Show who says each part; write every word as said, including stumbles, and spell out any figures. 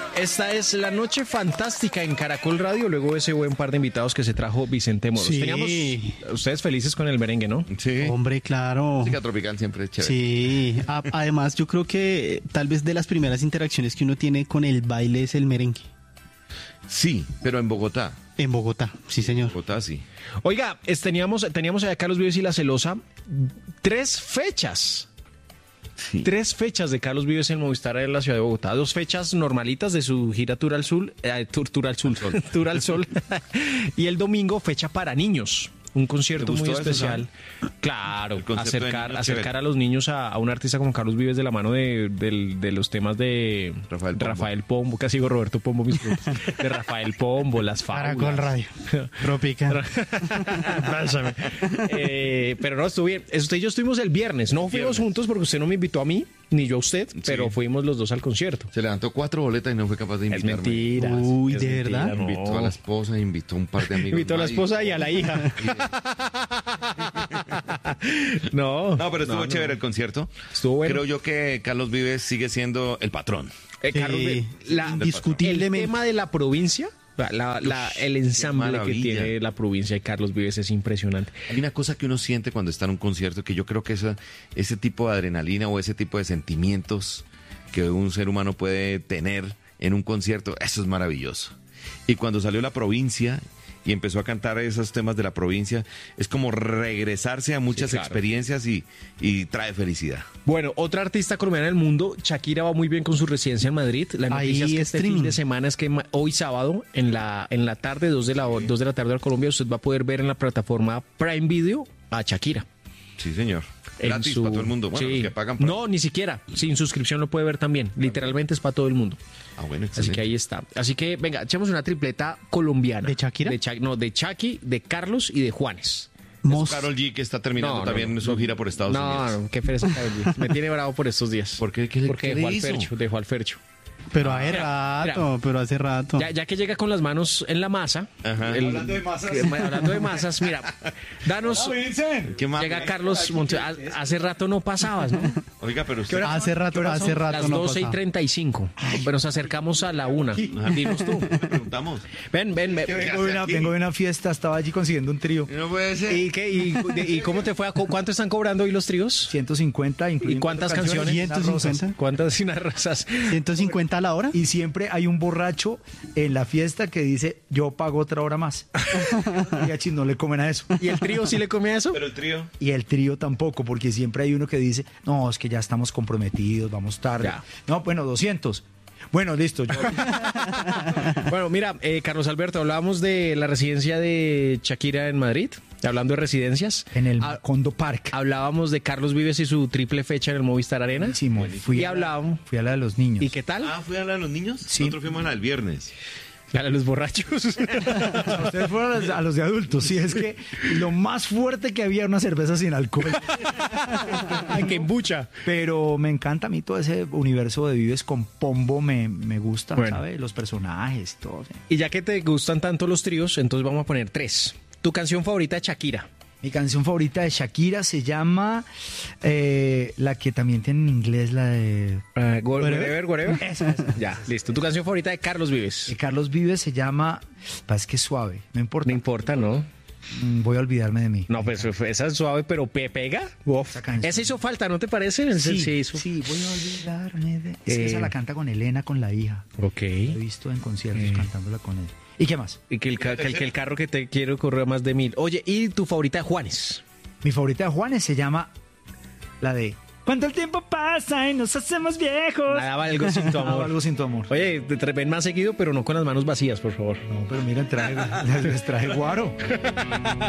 Speaker 1: Esta es la noche fantástica en Caracol Radio, luego de ese buen par de invitados que se trajo Vicente Moros.
Speaker 2: Sí.
Speaker 1: Teníamos ustedes felices con el merengue, ¿no?
Speaker 3: Sí.
Speaker 2: Hombre, claro.
Speaker 3: Música tropical siempre es chévere.
Speaker 2: Sí, A- además yo creo que tal vez de las primeras interacciones que uno tiene con el baile es el merengue.
Speaker 3: Sí, pero en Bogotá.
Speaker 2: En Bogotá, sí señor.
Speaker 3: Bogotá sí.
Speaker 1: Oiga, es- teníamos, teníamos allá a Carlos Vives y La Celosa, tres fechas.
Speaker 3: Sí.
Speaker 1: Tres fechas de Carlos Vives en Movistar en la ciudad de Bogotá. Dos fechas normalitas de su gira Tour al Sol, eh, Tour, Tour al Sol, Tour al Sol. Y el domingo fecha para niños. Un concierto
Speaker 3: ¿Te
Speaker 1: muy
Speaker 3: gustó eso,
Speaker 1: especial. Claro,
Speaker 3: El concierto de
Speaker 1: acercar,
Speaker 3: niños,
Speaker 1: acercar
Speaker 3: chévere.
Speaker 1: a los niños a, a un artista como Carlos Vives de la mano de, del- de los temas de
Speaker 3: Rafael Pombo.
Speaker 1: Rafael Pombo, casi digo Roberto Pombo, mis frutos. De Rafael Pombo, las fábulas.
Speaker 2: Caracol Radio. Tropical.
Speaker 1: Pásame. Eh, pero no, estuvo bien. Usted y yo estuvimos el viernes. No fuimos
Speaker 3: Viernes.
Speaker 1: juntos porque usted no me invitó a mí, ni yo a usted, pero fuimos los dos al concierto.
Speaker 3: Se levantó cuatro boletas y no fue capaz de
Speaker 1: Es
Speaker 3: invitarme.
Speaker 1: mentira.
Speaker 2: Uy,
Speaker 1: es
Speaker 2: ¿de
Speaker 1: mentira,
Speaker 2: verdad?
Speaker 1: no.
Speaker 3: Invitó a la esposa, invitó a un par de amigos.
Speaker 1: Invitó a la
Speaker 3: más.
Speaker 1: esposa y a la hija. No.
Speaker 3: No, pero estuvo
Speaker 1: no, no.
Speaker 3: chévere el concierto.
Speaker 1: Estuvo bueno.
Speaker 3: Creo yo que Carlos Vives sigue siendo el patrón.
Speaker 1: Eh, Carlos,
Speaker 2: Sí,
Speaker 1: la-
Speaker 2: indiscutiblemente.
Speaker 1: El tema de la provincia, la- la- el ensamble que
Speaker 3: maravilla.
Speaker 1: tiene la provincia de Carlos Vives es impresionante.
Speaker 3: Hay una cosa que uno siente cuando está en un concierto que yo creo que esa, ese tipo de adrenalina o ese tipo de sentimientos que un ser humano puede tener en un concierto, eso es maravilloso. Y cuando salió La Provincia y empezó a cantar esos temas de la provincia, es como regresarse a muchas
Speaker 1: Sí, claro.
Speaker 3: experiencias y, y trae felicidad.
Speaker 1: Bueno, otra artista colombiana del mundo, Shakira, va muy bien con su residencia en Madrid. La
Speaker 2: Ahí
Speaker 1: noticia es que este
Speaker 2: streaming.
Speaker 1: fin de semana es que ma- hoy sábado, en la, en la tarde, dos de la, dos de la tarde de Colombia, usted va a poder ver en la plataforma Prime Video a Shakira.
Speaker 3: Sí, señor.
Speaker 1: En
Speaker 3: Gratis
Speaker 1: su-
Speaker 3: para todo el mundo. Bueno,
Speaker 1: Sí.
Speaker 3: los que pagan por-
Speaker 1: No, ni siquiera. Sin suscripción lo puede ver también. Literalmente es para todo el mundo.
Speaker 3: Ah, bueno,
Speaker 1: Así
Speaker 3: excelente.
Speaker 1: que ahí está. Así que, venga, echemos una tripleta colombiana.
Speaker 2: ¿De Shakira?
Speaker 1: De Cha- no, de Shaki, de Carlos y de Juanes.
Speaker 2: Mos-
Speaker 3: Karol G, que está terminando
Speaker 1: No, no,
Speaker 3: también
Speaker 1: no.
Speaker 3: su gira por Estados
Speaker 1: no,
Speaker 3: Unidos.
Speaker 1: No, qué fresa Karol G. Me tiene bravo por estos días.
Speaker 3: ¿Por qué? ¿Qué le-
Speaker 1: Porque
Speaker 3: qué
Speaker 1: dejó
Speaker 3: le
Speaker 1: al
Speaker 3: hizo?
Speaker 1: Fercho, dejó al Fercho.
Speaker 2: pero hace
Speaker 1: mira,
Speaker 2: rato, pero hace rato.
Speaker 1: Ya, ya que llega con las manos en la masa.
Speaker 3: Ajá.
Speaker 1: el-
Speaker 4: Hablando de masas.
Speaker 1: que- hablando de masas, mira, danos.
Speaker 3: ¿Qué más?
Speaker 1: Llega Carlos Monte. ha- Hace rato no pasabas, ¿no?
Speaker 3: Oiga, pero usted...
Speaker 2: Hace rato, hace rato
Speaker 1: Las
Speaker 2: no
Speaker 1: doce y
Speaker 2: pasaba.
Speaker 1: treinta y cinco. Pero nos acercamos a la una. Dinos tú.
Speaker 3: Le preguntamos.
Speaker 1: Ven, ven, ven.
Speaker 4: Que vengo de, una, vengo de una fiesta, estaba allí consiguiendo un trío.
Speaker 3: No puede ser.
Speaker 1: ¿Y, qué? ¿Y, y cómo te fue? ¿A cu- ¿Cuánto están cobrando hoy los tríos?
Speaker 4: ciento cincuenta,
Speaker 1: ¿Y
Speaker 4: incluyendo
Speaker 1: cuántas
Speaker 4: canciones,
Speaker 1: canciones?
Speaker 4: unas rosas.
Speaker 2: ciento cincuenta.
Speaker 1: ¿Cuántas sin rosas?
Speaker 2: ciento cincuenta a la hora.
Speaker 4: Y siempre hay un borracho en la fiesta que dice, yo pago otra hora más. Y a Chis no le comen a eso.
Speaker 1: ¿Y el trío sí le come a eso?
Speaker 3: Pero el trío...
Speaker 4: Y el trío tampoco, porque siempre hay uno que dice, no, es que ya estamos comprometidos, vamos tarde.
Speaker 1: Ya.
Speaker 4: No, bueno, doscientos. Bueno, listo. yo-
Speaker 1: Bueno, mira, eh, Carlos Alberto, hablábamos de la residencia de Shakira en Madrid, hablando de residencias.
Speaker 4: en el
Speaker 1: Ah,
Speaker 4: Macondo Park.
Speaker 1: hablábamos de Carlos Vives y su triple fecha en el Movistar Arena.
Speaker 4: Buenísimo. Fui
Speaker 1: Y
Speaker 4: a, la,
Speaker 1: hablábamos.
Speaker 4: fui a la de los niños.
Speaker 1: ¿Y qué tal?
Speaker 3: Ah, ¿fue a la de los niños?
Speaker 4: Sí.
Speaker 3: Nosotros fuimos a la del viernes.
Speaker 1: A los borrachos.
Speaker 4: Ustedes fueron a los, a los de adultos. Sí, es que lo más fuerte que había era una cerveza sin alcohol.
Speaker 1: Ay, qué embucha.
Speaker 4: Pero me encanta a mí todo ese universo de Vives con Pombo, me, me gusta,
Speaker 1: Bueno.
Speaker 4: ¿sabes? Los personajes, todo. sí.
Speaker 1: Y ya que te gustan tanto los tríos, entonces vamos a poner tres. Tu canción favorita de Shakira.
Speaker 4: Mi canción favorita de Shakira se llama eh, la que también tiene en inglés, la de
Speaker 1: Uh, whatever, whatever.
Speaker 4: Esa, esa.
Speaker 1: Ya, listo. Tu canción favorita de Carlos Vives.
Speaker 4: de Carlos Vives se llama, es que es suave, no importa.
Speaker 1: No importa, ¿no?
Speaker 4: Mm, Voy a olvidarme de mí.
Speaker 1: No, pues esa es suave, pero pe- pega. Uf.
Speaker 4: Esa canción.
Speaker 1: Esa hizo falta, ¿no te parece? Ese
Speaker 4: Sí,
Speaker 1: sí hizo.
Speaker 4: sí, voy a olvidarme de... Es que
Speaker 1: Eh.
Speaker 4: esa la canta con Elena, con la hija.
Speaker 1: Ok.
Speaker 4: La he visto en conciertos
Speaker 1: Eh.
Speaker 4: cantándola con él. ¿Y qué más?
Speaker 1: Y que el, ca- que el, que el carro que te quiero correr más de mil. Oye, ¿y tu favorita de Juanes?
Speaker 4: Mi favorita de Juanes se llama la de Cuando el tiempo pasa y nos hacemos viejos.
Speaker 1: Nada, algo sin tu
Speaker 4: Hago
Speaker 1: amor.
Speaker 4: algo sin tu amor.
Speaker 1: Oye, te tra- ven más seguido, pero no con las manos vacías, por favor.
Speaker 4: No, pero miren, trae, les trae guaro.